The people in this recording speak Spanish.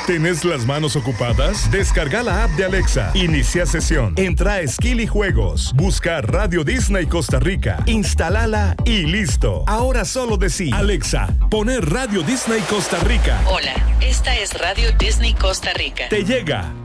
¿Tienes las manos ocupadas? Descarga la app de Alexa. Inicia sesión. Entra a Skill y Juegos. Busca Radio Disney Costa Rica. Instálala y listo. Ahora solo decí: Alexa, poner Radio Disney Costa Rica. Hola, esta es Radio Disney Costa Rica. Te llega